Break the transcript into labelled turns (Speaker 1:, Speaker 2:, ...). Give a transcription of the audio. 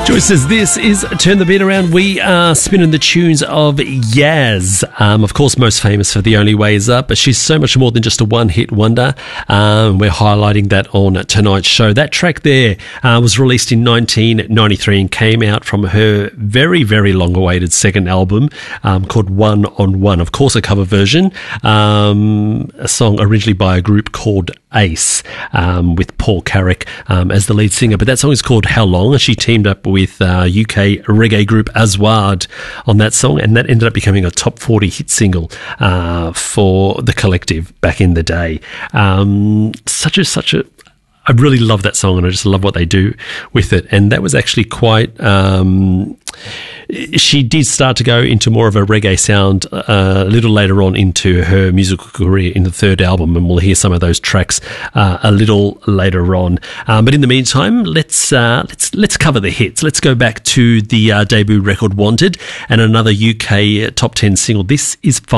Speaker 1: Joyce says this is Turn the Beat Around. We are spinning the tunes of Yaz. Of course, most famous for The Only Way Is Up, but she's so much more than just a one-hit wonder. We're highlighting that on tonight's show. That track there was released in 1993 and came out from her very, very long-awaited second album called One on One. Of course, a cover version, a song originally by a group called Ace, with Paul Carrick as the lead singer. But that song is called How Long, and she teamed up with UK reggae group Aswad on that song, and that ended up becoming a top 40 hit single for the collective back in the day. I really love that song, and I just love what they do with it. And that was actually quite... she did start to go into more of a reggae sound a little later on into her musical career in the third album, and we'll hear some of those tracks a little later on. But in the meantime, let's cover the hits. Let's go back to the debut record Wanted and another UK top 10 single. This is